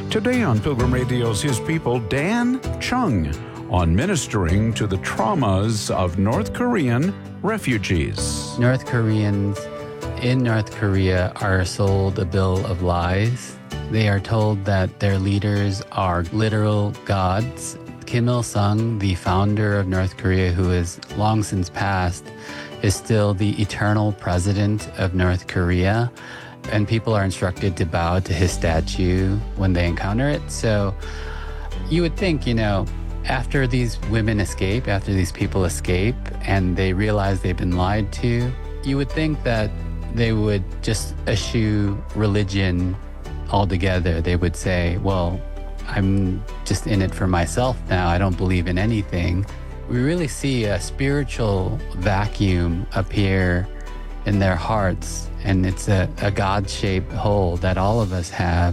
Today on Pilgrim Radio's His People, Dan Chung on ministering to the traumas of North Korean refugees. North Koreans in North Korea are sold a bill of lies. They are told that their leaders are literal gods. Kim Il-sung, the founder of North Korea, who is long since passed, is still the eternal president of North Korea. And people are instructed to bow to his statue when they encounter it. So you would think, after these women escape, after these people escape, and they realize they've been lied to, you would think that they would just eschew religion altogether. They would say, well, I'm just in it for myself now. I don't believe in anything. We really see a spiritual vacuum appear in their hearts, and it's a God-shaped hole that all of us have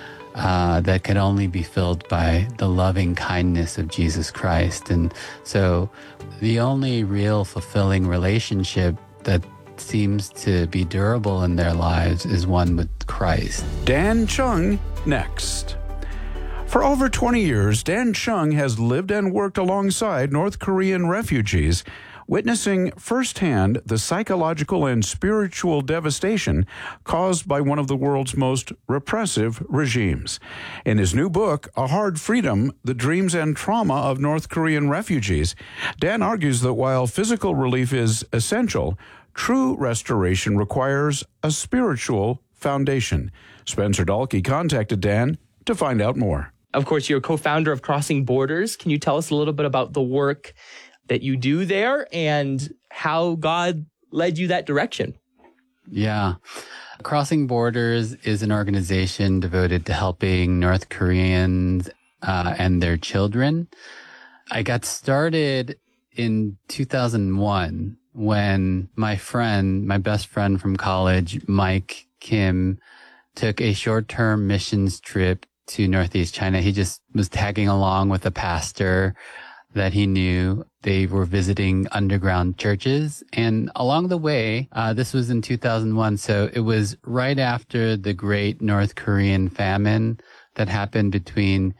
that can only be filled by the loving kindness of Jesus Christ. And so the only real fulfilling relationship that seems to be durable in their lives is one with Christ. Dan Chung next. For over 20 years, Dan Chung has lived and worked alongside North Korean refugees, witnessing firsthand the psychological and spiritual devastation caused by one of the world's most repressive regimes. In his new book, A Hard Freedom, The Dreams and Trauma of North Korean Refugees, Dan argues that while physical relief is essential, true restoration requires a spiritual foundation. Spencer Dalkey contacted Dan to find out more. Of course, you're a co-founder of Crossing Borders. Can you tell us a little bit about the work that you do there and how God led you that direction? Yeah. Crossing Borders is an organization devoted to helping North Koreans and their children. I got started in 2001 when my best friend from college, Mike Kim, took a short-term missions trip to Northeast China. He just was tagging along with a pastor that he knew. They were visiting underground churches. And along the way, this was in 2001, so it was right after the great North Korean famine that happened between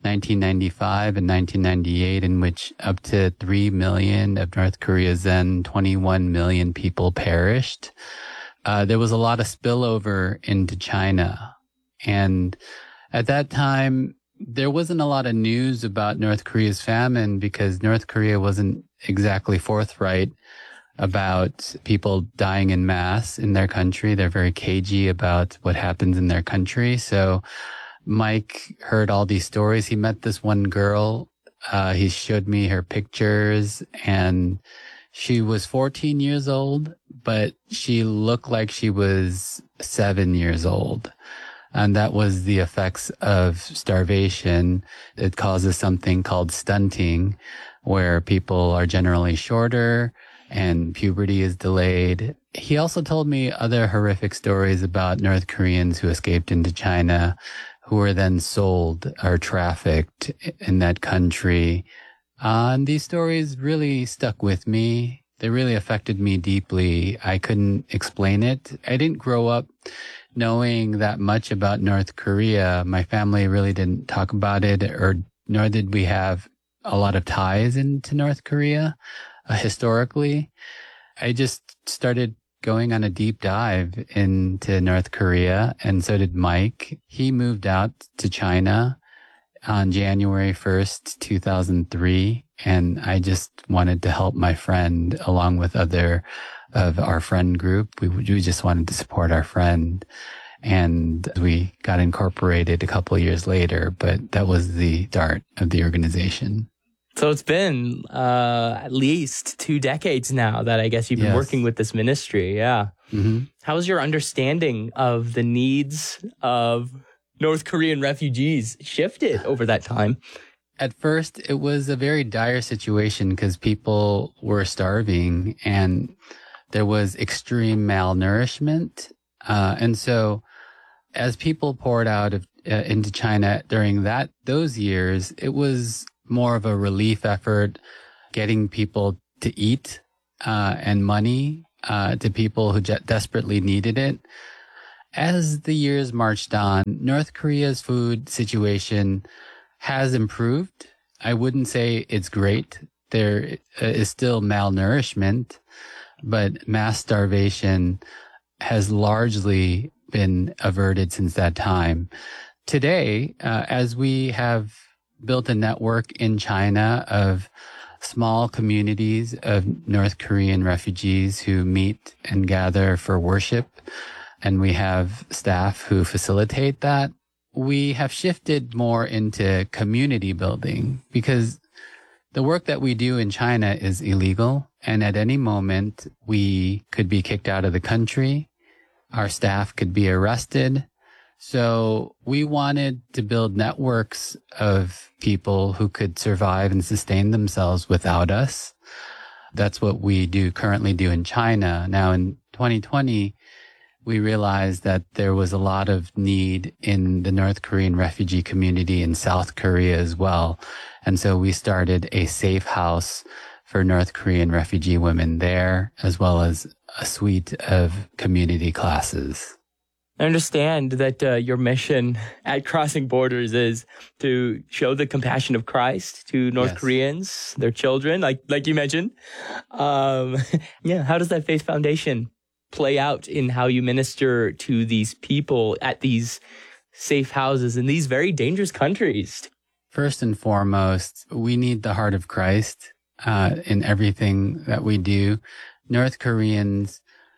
1995 and 1998, in which up to 3 million of North Korea's then 21 million people perished. There was a lot of spillover into China. And at that time, there wasn't a lot of news about North Korea's famine because North Korea wasn't exactly forthright about people dying en masse in their country. They're very cagey about what happens in their country. So Mike heard all these stories. He met this one girl. He showed me her pictures, and she was 14 years old, but she looked like she was 7 years old. And that was the effects of starvation. It causes something called stunting, where people are generally shorter and puberty is delayed. He also told me other horrific stories about North Koreans who escaped into China, who were then sold or trafficked in that country. And these stories really stuck with me. They really affected me deeply. I couldn't explain it. I didn't grow up knowing that much about North Korea. My family really didn't talk about it, nor did we have a lot of ties into North Korea historically. I just started going on a deep dive into North Korea, and so did Mike. He moved out to China on January 1st, 2003, and I just wanted to help my friend along with other of our friend group. We just wanted to support our friend, and we got incorporated a couple of years later, but that was the start of the organization. So it's been at least 2 decades now that I guess you've been working with this ministry. Yeah. Mm-hmm. How's your understanding of the needs of North Korean refugees shifted over that time? At first, it was a very dire situation because people were starving and there was extreme malnourishment. And so as people poured out into China during those years, it was more of a relief effort, getting people to eat and money to people who desperately needed it. As the years marched on, North Korea's food situation has improved. I wouldn't say it's great. There is still malnourishment, but mass starvation has largely been averted since that time. Today, as we have built a network in China of small communities of North Korean refugees who meet and gather for worship, and we have staff who facilitate that, we have shifted more into community building because the work that we do in China is illegal, and at any moment we could be kicked out of the country. Our staff could be arrested. So we wanted to build networks of people who could survive and sustain themselves without us. That's what we currently do in China. Now in 2020, we realized that there was a lot of need in the North Korean refugee community in South Korea as well. And so we started a safe house for North Korean refugee women there, as well as a suite of community classes. I understand that your mission at Crossing Borders is to show the compassion of Christ to North Koreans, their children, like you mentioned. How does that faith foundation play out in how you minister to these people at these safe houses in these very dangerous countries? First and foremost, we need the heart of Christ in everything that we do. North Koreans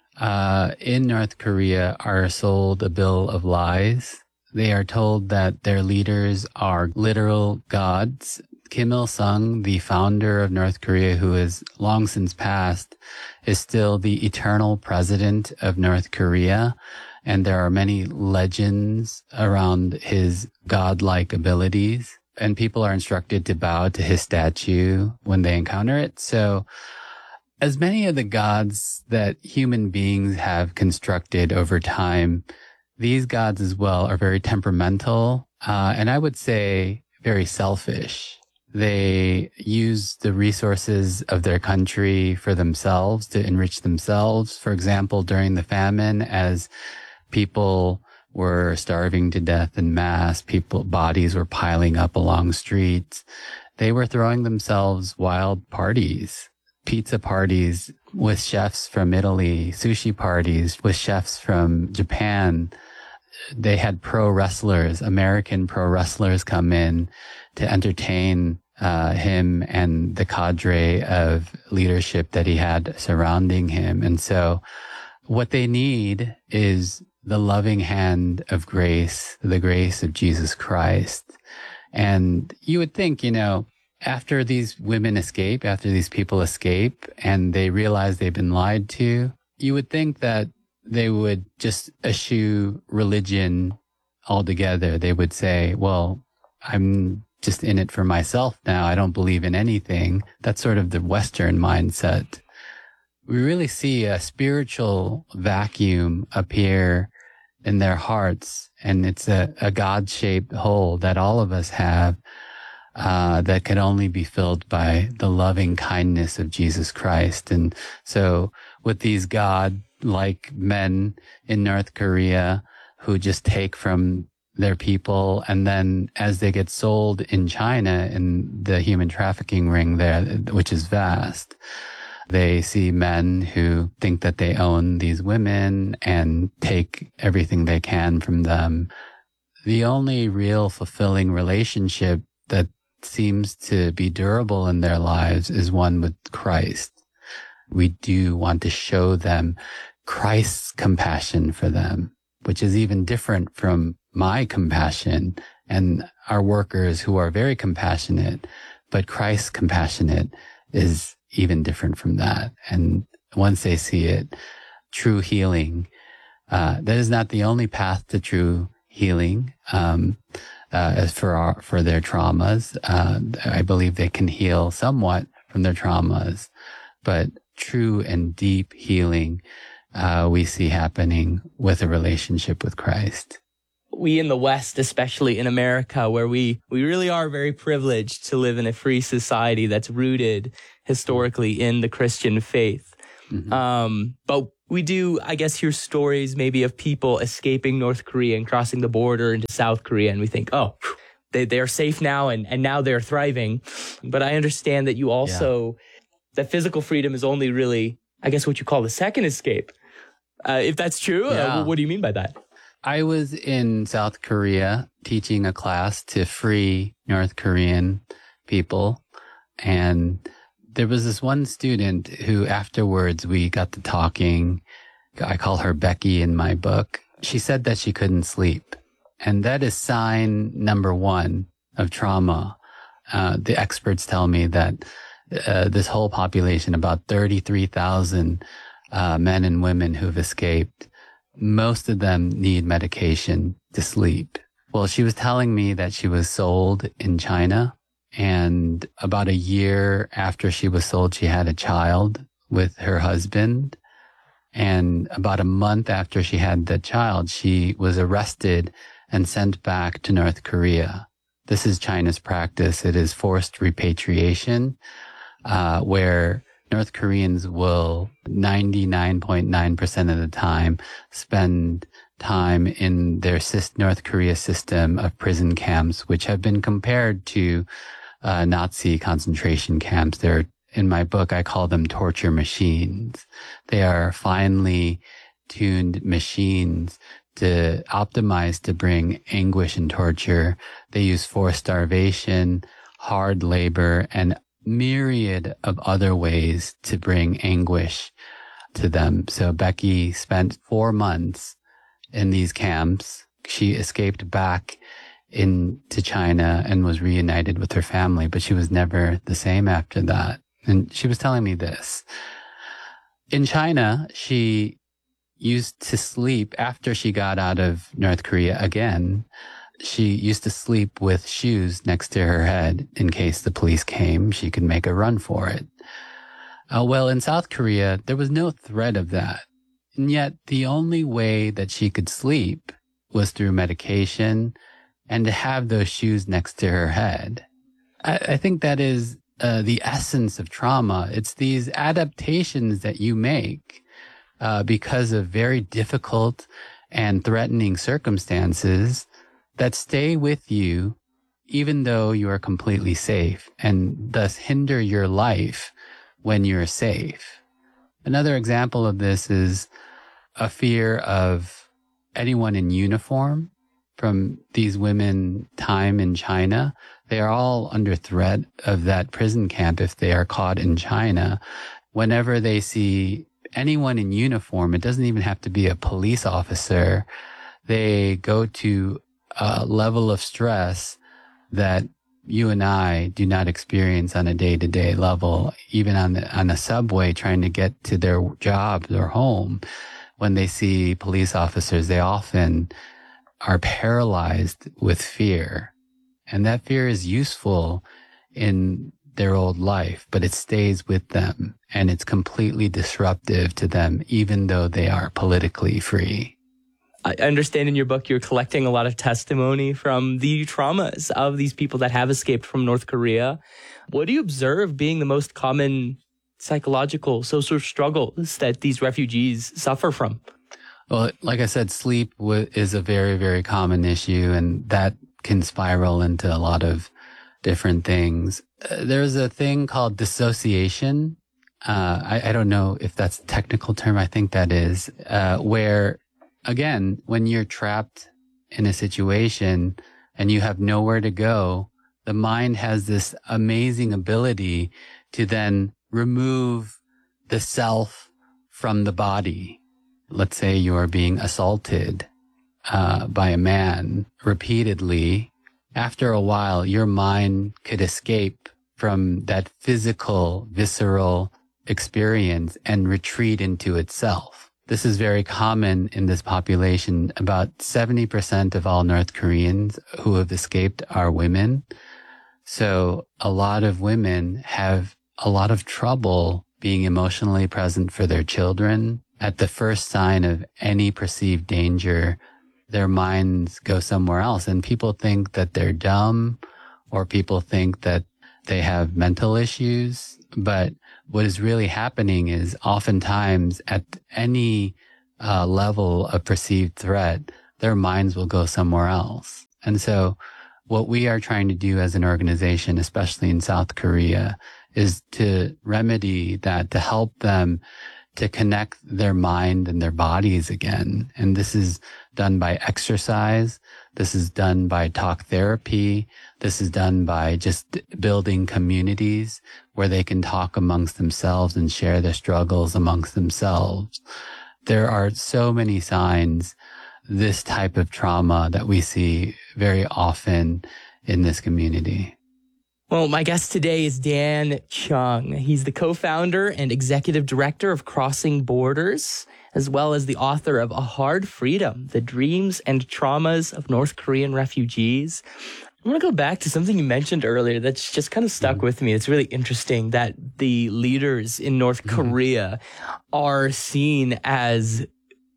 in North Korea are sold a bill of lies. They are told that their leaders are literal gods. Kim Il-sung, the founder of North Korea, who is long since passed, is still the eternal president of North Korea. And there are many legends around his godlike abilities. And people are instructed to bow to his statue when they encounter it. So as many of the gods that human beings have constructed over time, these gods as well are very temperamental, and I would say very selfish. They use the resources of their country for themselves to enrich themselves. For example, during the famine, as people were starving to death en masse, bodies were piling up along streets, they were throwing themselves wild parties. Pizza parties with chefs from Italy, sushi parties with chefs from Japan. They had American pro wrestlers come in to entertain him and the cadre of leadership that he had surrounding him. And so what they need is the loving hand of grace, the grace of Jesus Christ. And you would think, after these women escape, after these people escape, and they realize they've been lied to, you would think that they would just eschew religion altogether. They would say, well, I'm just in it for myself now. I don't believe in anything. That's sort of the Western mindset. We really see a spiritual vacuum appear in their hearts, and it's a God-shaped hole that all of us have. That could only be filled by the loving kindness of Jesus Christ. And so with these God-like men in North Korea who just take from their people, and then as they get sold in China in the human trafficking ring there, which is vast, they see men who think that they own these women and take everything they can from them. The only real fulfilling relationship that seems to be durable in their lives is one with Christ. We do want to show them Christ's compassion for them, which is even different from my compassion and our workers who are very compassionate, but Christ's compassionate is even different from that. And once they see it, true healing, that is not the only path to true healing. As for their traumas, I believe they can heal somewhat from their traumas, but true and deep healing we see happening with a relationship with Christ. We in the West, especially in America, where we really are very privileged to live in a free society that's rooted historically in the Christian faith. Mm-hmm. But we do, I guess, hear stories maybe of people escaping North Korea and crossing the border into South Korea. And we think, oh, they're safe now and now they're thriving. But I understand that you also, that physical freedom is only really, I guess, what you call the second escape. If that's true, what do you mean by that? I was in South Korea teaching a class to free North Korean people. And there was this one student who afterwards we got to talking. I call her Becky in my book. She said that she couldn't sleep. And that is sign number one of trauma. The experts tell me that this whole population, about 33,000 men and women who've escaped, most of them need medication to sleep. Well, she was telling me that she was sold in China. And about a year after she was sold, she had a child with her husband. And about a month after she had the child, she was arrested and sent back to North Korea. This is China's practice. It is forced repatriation, where North Koreans will 99.9% of the time spend time in their North Korea system of prison camps, which have been compared to Nazi concentration camps. In my book, I call them torture machines. They are finely tuned machines to optimize to bring anguish and torture. They use forced starvation, hard labor, and myriad of other ways to bring anguish to them. So Becky spent 4 months in these camps. She escaped back into China and was reunited with her family, but she was never the same after that. And she was telling me this. In China, she used to sleep after she got out of North Korea again. She used to sleep with shoes next to her head in case the police came. She could make a run for it. Well, in South Korea, there was no threat of that. And yet the only way that she could sleep was through medication and to have those shoes next to her head. I think that is the essence of trauma. It's these adaptations that you make because of very difficult and threatening circumstances that stay with you even though you are completely safe and thus hinder your life when you're safe. Another example of this is a fear of anyone in uniform from these women time in China. They are all under threat of that prison camp if they are caught in China. Whenever they see anyone in uniform, it doesn't even have to be a police officer, they go to a level of stress that you and I do not experience on a day-to-day level, even on a subway trying to get to their job or home. When they see police officers, they often are paralyzed with fear. And that fear is useful in their old life, but it stays with them and it's completely disruptive to them, even though they are politically free. I understand in your book you're collecting a lot of testimony from the traumas of these people that have escaped from North Korea. What do you observe being the most common psychological, social struggles that these refugees suffer from? Well, like I said, sleep is a very, very common issue, and that can spiral into a lot of different things. There's a thing called dissociation. I don't know if that's a technical term. I think that is, where, again, when you're trapped in a situation and you have nowhere to go, the mind has this amazing ability to then remove the self from the body. Let's say you are being assaulted by a man repeatedly. After a while, your mind could escape from that physical, visceral experience and retreat into itself. This is very common in this population. About 70% of all North Koreans who have escaped are women. So a lot of women have a lot of trouble being emotionally present for their children. At the first sign of any perceived danger, their minds go somewhere else. And people think that they're dumb, or people think that they have mental issues. But what is really happening is oftentimes at any level of perceived threat, their minds will go somewhere else. And so what we are trying to do as an organization, especially in South Korea, is to remedy that, to help them to connect their mind and their bodies again. And this is done by exercise. This is done by talk therapy. This is done by just building communities where they can talk amongst themselves and share their struggles amongst themselves. There are so many signs, this type of trauma that we see very often in this community. Well, my guest today is Dan Chung. He's the co-founder and executive director of Crossing Borders, as well as the author of A Hard Freedom, The Dreams and Traumas of North Korean Refugees. I want to go back to something you mentioned earlier that's just kind of stuck with me. It's really interesting that the leaders in North Korea are seen as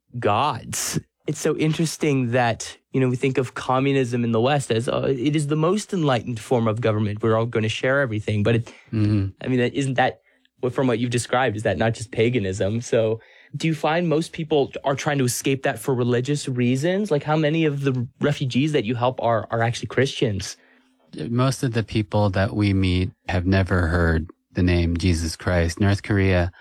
gods. It's so interesting that, we think of communism in the West as it is the most enlightened form of government. We're all going to share everything. But isn't that, from what you've described, is that not just paganism? So do you find most people are trying to escape that for religious reasons? Like, how many of the refugees that you help are actually Christians? Most of the people that we meet have never heard the name Jesus Christ. North Korea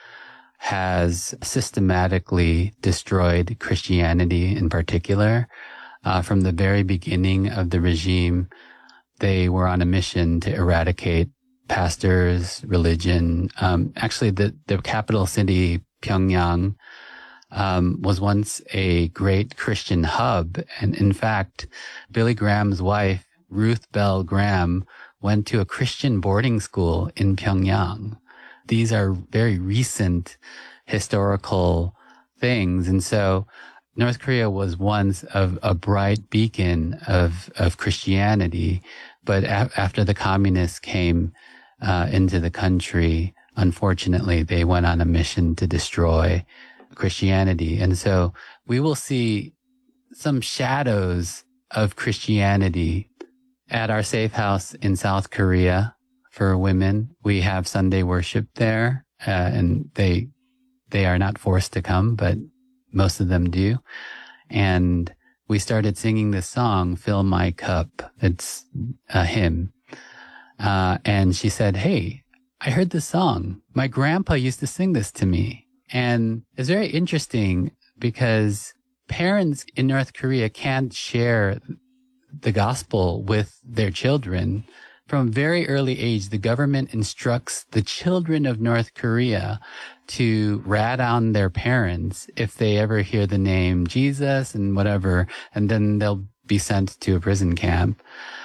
has systematically destroyed Christianity in particular. From the very beginning of the regime, they were on a mission to eradicate pastors, religion. Actually, the capital city, Pyongyang, was once a great Christian hub. And in fact, Billy Graham's wife, Ruth Bell Graham, went to a Christian boarding school in Pyongyang. These are very recent historical things. And so North Korea was once a bright beacon of Christianity. But after the communists came into the country, unfortunately, they went on a mission to destroy Christianity. And so we will see some shadows of Christianity at our safe house in South Korea for women. We have Sunday worship there, and they are not forced to come, but most of them do. And we started singing this song, Fill My Cup. It's a hymn. And she said, "Hey, I heard this song. My grandpa used to sing this to me." And it's very interesting because parents in North Korea can't share the gospel with their children. From a very early age, the government instructs the children of North Korea to rat on their parents if they ever hear the name Jesus and whatever, and then they'll be sent to a prison camp.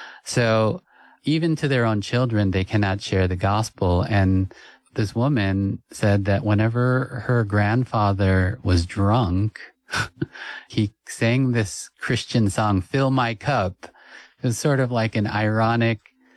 So even to their own children, they cannot share the gospel. And this woman said that whenever her grandfather was drunk, he sang this Christian song, Fill My Cup. It was sort of like an ironic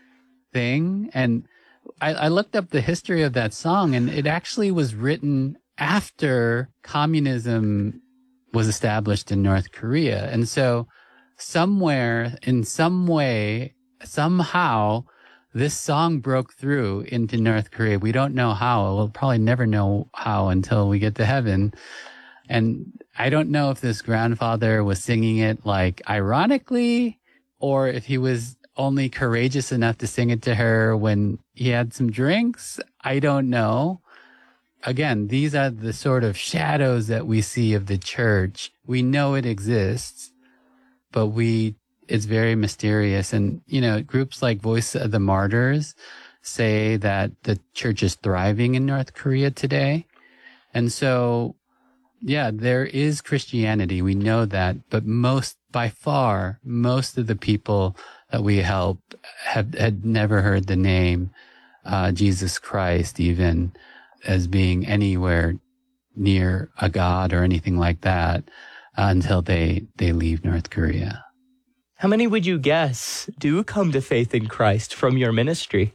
thing. And I looked up the history of that song, and it actually was written after communism was established in North Korea. And so somewhere, in some way, somehow, this song broke through into North Korea. We don't know how. We'll probably never know how until we get to heaven. And I don't know if this grandfather was singing it like ironically, or if he was only courageous enough to sing it to her when he had some drinks. I don't know. Again, these are the sort of shadows that we see of the church. We know it exists, but it's very mysterious. And, groups like Voice of the Martyrs say that the church is thriving in North Korea today. And so, yeah, there is Christianity. We know that. But by far, most of the people that we help had never heard the name Jesus Christ even as being anywhere near a god or anything like that until they leave North Korea. How many would you guess do come to faith in Christ from your ministry?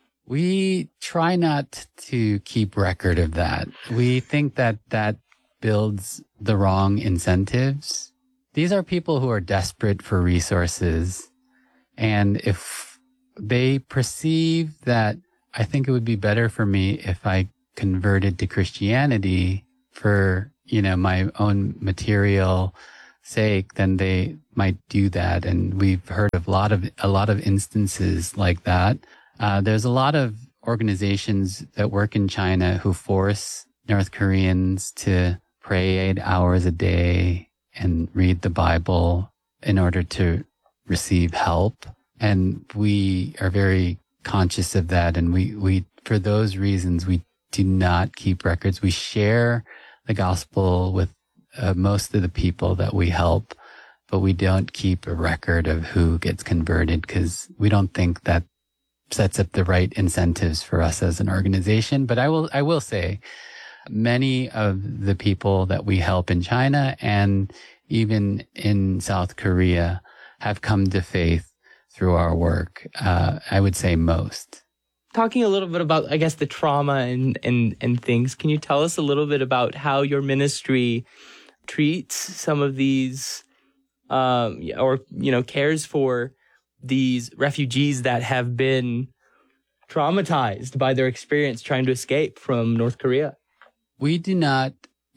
We try not to keep record of that. We think that builds the wrong incentives. These are people who are desperate for resources. And if they perceive that I think it would be better for me if I converted to Christianity for, my own material sake, then they might do that. And we've heard of a lot of instances like that. There's a lot of organizations that work in China who force North Koreans to pray 8 hours a day and read the Bible in order to receive help. And we are very conscious of that. And we for those reasons, we do not keep records. We share the gospel with most of the people that we help, but we don't keep a record of who gets converted because we don't think that sets up the right incentives for us as an organization. But I will say many of the people that we help in China and even in South Korea have come to faith through our work. I would say most. Talking a little bit about, I guess, the trauma and things, can you tell us a little bit about how your ministry treats some of these, cares for these refugees that have been traumatized by their experience trying to escape from North Korea? We do not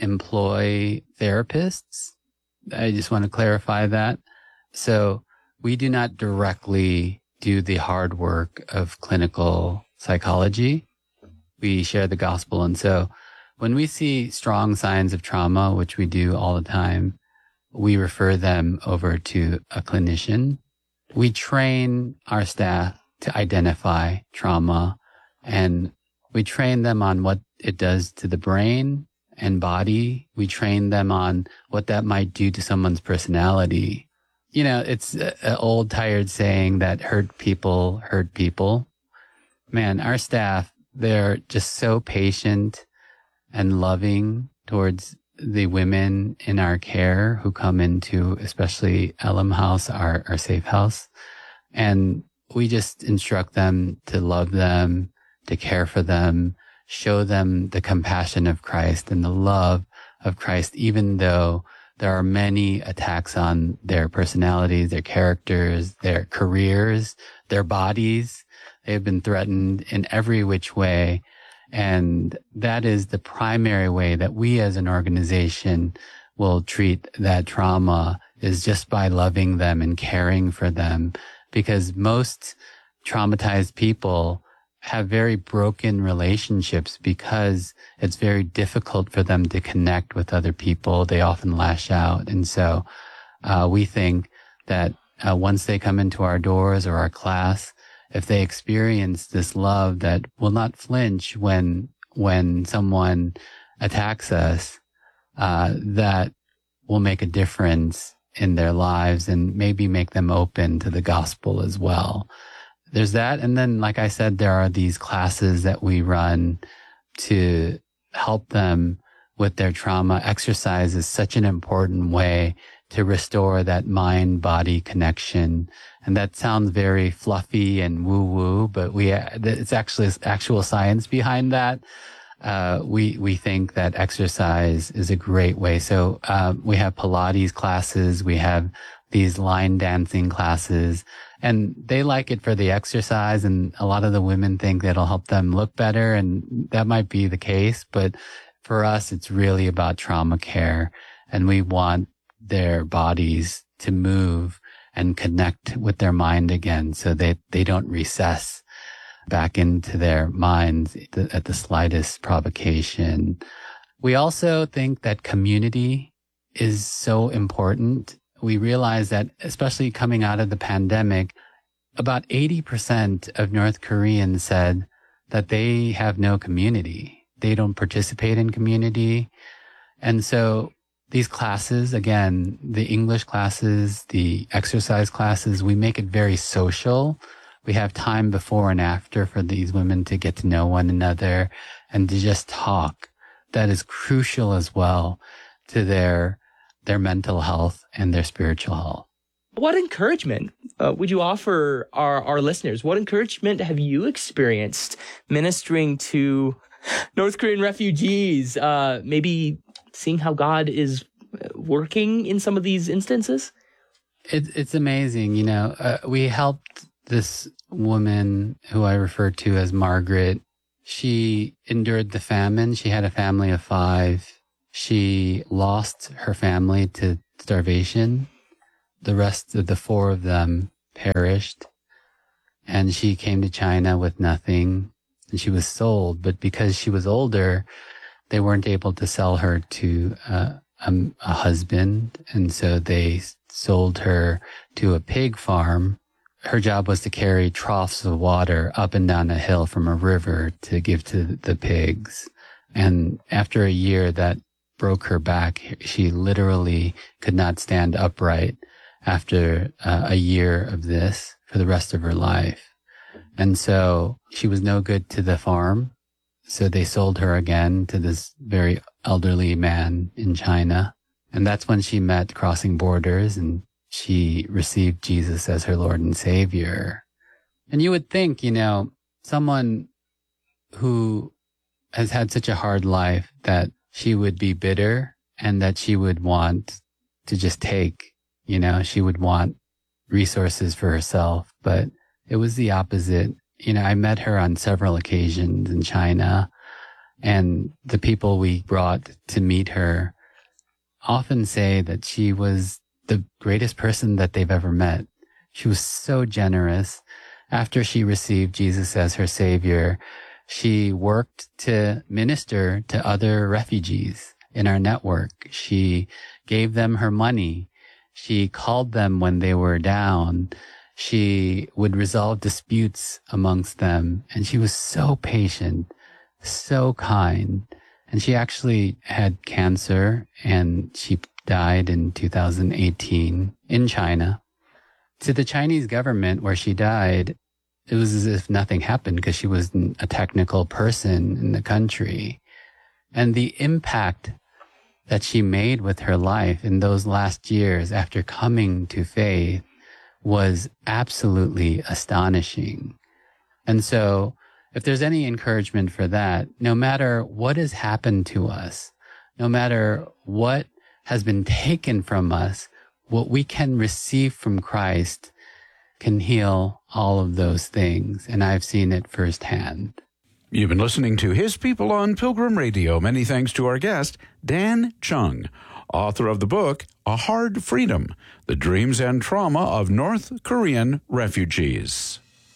employ therapists. I just want to clarify that. So we do not directly do the hard work of clinical psychology. We share the gospel. And so when we see strong signs of trauma, which we do all the time, we refer them over to a clinician. We train our staff to identify trauma, and we train them on what it does to the brain and body. We train them on what that might do to someone's personality. It's an old tired saying that hurt people hurt people. Man, our staff, they're just so patient and loving towards the women in our care who come into, especially Elim House, our safe house. And we just instruct them to love them, to care for them, show them the compassion of Christ and the love of Christ, even though there are many attacks on their personalities, their characters, their careers, their bodies. They've been threatened in every which way. And that is the primary way that we as an organization will treat that trauma, is just by loving them and caring for them. Because most traumatized people have very broken relationships because it's very difficult for them to connect with other people. They often lash out. And so we think that once they come into our doors or our class, if they experience this love that will not flinch when someone attacks us, that will make a difference in their lives and maybe make them open to the gospel as well. There's that. And then, like I said, there are these classes that we run to help them with their trauma. Exercise is such an important way to restore that mind-body connection. And that sounds very fluffy and woo-woo, but it's actually actual science behind that. We think that exercise is a great way. So, we have Pilates classes. We have these line dancing classes, and they like it for the exercise. And a lot of the women think that'll help them look better. And that might be the case, but for us, it's really about trauma care. And we want their bodies to move and connect with their mind again, so that they don't recess back into their minds at the slightest provocation. We also think that community is so important. We realize that, especially coming out of the pandemic, about 80% of North Koreans said that they have no community. They don't participate in community. And so these classes, again, the English classes, the exercise classes, we make it very social. We have time before and after for these women to get to know one another and to just talk. That is crucial as well to their mental health and their spiritual health. What encouragement would you offer our listeners? What encouragement have you experienced ministering to North Korean refugees? Maybe seeing how God is working in some of these instances? It's amazing. We helped this woman who I refer to as Margaret, she endured the famine. She had a family of 5. She lost her family to starvation. The rest of the 4 of them perished. And she came to China with nothing. And she was sold. But because she was older, they weren't able to sell her to a husband. And so they sold her to a pig farm. Her job was to carry troughs of water up and down a hill from a river to give to the pigs. And after a year, that broke her back. She literally could not stand upright after a year of this for the rest of her life. And so she was no good to the farm. So they sold her again to this very elderly man in China. And that's when she met Crossing Borders, and she received Jesus as her Lord and Savior. And you would think, someone who has had such a hard life, that she would be bitter and that she would want to just take, she would want resources for herself. But it was the opposite. I met her on several occasions in China, and the people we brought to meet her often say that she was the greatest person that they've ever met. She was so generous. After she received Jesus as her Savior, she worked to minister to other refugees in our network. She gave them her money. She called them when they were down. She would resolve disputes amongst them. And she was so patient, so kind. And she actually had cancer, and she died in 2018 in China. To the Chinese government where she died, it was as if nothing happened because she wasn't a technical person in the country. And the impact that she made with her life in those last years after coming to faith was absolutely astonishing. And so if there's any encouragement for that, no matter what has happened to us, no matter what has been taken from us, what we can receive from Christ can heal all of those things. And I've seen it firsthand. You've been listening to His People on Pilgrim Radio. Many thanks to our guest, Dan Chung, author of the book, A Hard Freedom, The Dreams and Trauma of North Korean Refugees.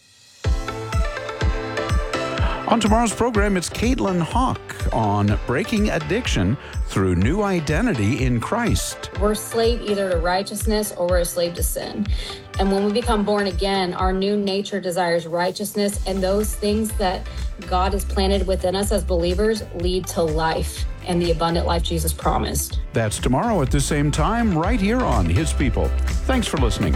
On tomorrow's program, it's Caitlin Hawk on breaking addiction through new identity in Christ. We're a slave either to righteousness or we're a slave to sin. And when we become born again, our new nature desires righteousness, and those things that God has planted within us as believers lead to life and the abundant life Jesus promised. That's tomorrow at the same time, right here on His People. Thanks for listening.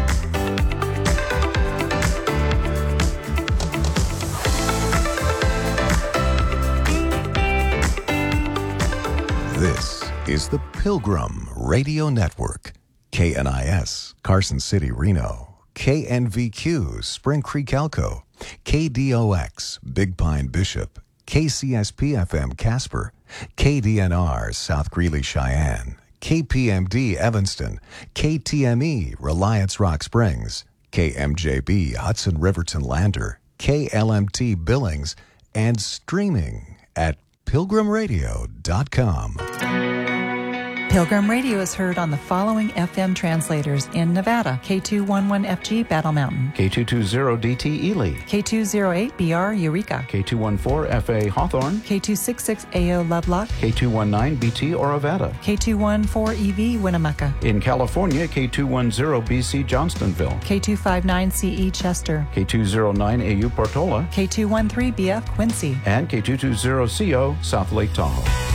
This is the Pilgrim Radio Network. KNIS, Carson City, Reno. KNVQ, Spring Creek, Elko. KDOX, Big Pine, Bishop. KCSP-FM, Casper. KDNR, South Greeley, Cheyenne. KPMD, Evanston. KTME, Reliance, Rock Springs. KMJB, Hudson Riverton, Lander. KLMT, Billings. And streaming at pilgrimradio.com. Pilgrim Radio is heard on the following FM translators in Nevada: K211FG Battle Mountain, K220DT Ely, K208BR Eureka, K214FA Hawthorne, K266AO Lovelock, K219BT Orovada, K214EV Winnemucca, in California, K210BC Johnstonville, K259CE Chester, K209AU Portola, K213BF Quincy, and K220CO South Lake Tahoe.